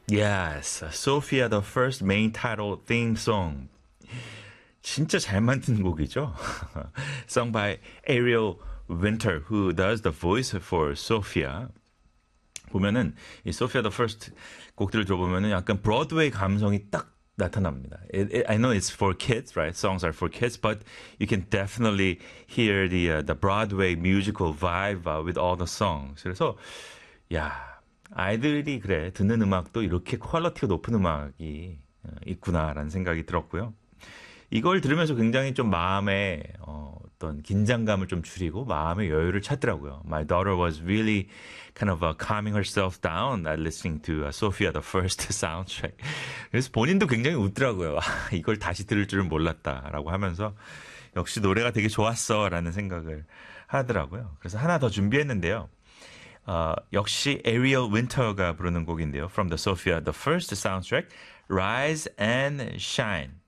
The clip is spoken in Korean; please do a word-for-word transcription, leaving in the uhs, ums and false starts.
Yes, Sophia the First main title theme song. 진짜 잘 만든 곡이죠. Sung by Ariel Winter, who does the voice for Sophia. 보면은 이 Sophia the First 곡들을 들어보면은 약간 브로드웨이 감성이 딱 나타납니다. It, it, I know it's for kids, right? Songs are for kids, but you can definitely hear the uh, the Broadway musical vibe uh, with all the songs. 그래서 야. 아이들이 그래 듣는 음악도 이렇게 퀄리티가 높은 음악이 있구나라는 생각이 들었고요. 이걸 들으면서 굉장히 좀 마음에 어, 어떤 긴장감을 좀 줄이고 마음의 여유를 찾더라고요. My daughter was really kind of uh, calming herself down uh, listening to uh, Sophia the First soundtrack. 그래서 본인도 굉장히 웃더라고요. 이걸 다시 들을 줄은 몰랐다라고 하면서 역시 노래가 되게 좋았어라는 생각을 하더라고요. 그래서 하나 더 준비했는데요. 어, 역시 Ariel Winter가 부르는 곡인데요. From the Sophia the First soundtrack, Rise and Shine.